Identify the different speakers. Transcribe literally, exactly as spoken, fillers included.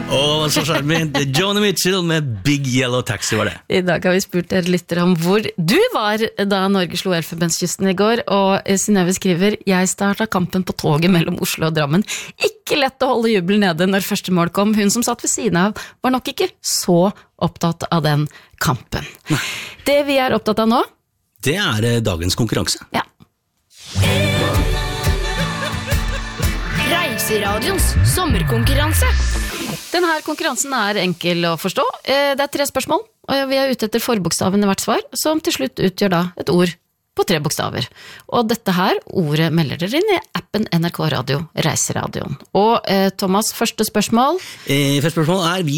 Speaker 1: Åh, så skjermen. Joni Mitchell med Big Yellow Taxi var det.
Speaker 2: I dag har vi spurt dere litt om hvor du var da Norge slo Elfenbenskysten i går, og Synnøve skriver, jeg startet kampen på toget mellom Oslo og Drammen. Ikke lett å holde jubelen nede når første mål kom. Hun som satt ved siden av var nok ikke så opptatt av den kampen. Nei. Det vi er opptatt av nå,
Speaker 1: det er dagens konkurranse.
Speaker 2: Ja.
Speaker 3: Reiseradions sommerkonkurranse.
Speaker 2: Denne konkurransen er enkel å forstå. Det er tre spørsmål, og vi er ute etter forbokstaven i hvert svar, som til slutt utgjør da et ord på tre bokstaver. Og dette her, ordet melder dere inn i appen N R K Radio, Reiseradioen. Og eh, Thomas, første spørsmål?
Speaker 1: Eh, første spørsmål er, vi